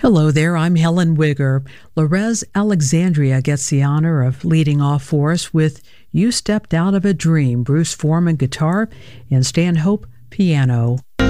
Hello there, I'm Helen Wigger. Lorez Alexandria gets the honor of leading off for us with You Stepped Out of a Dream, Bruce Forman guitar and Stan Hope piano.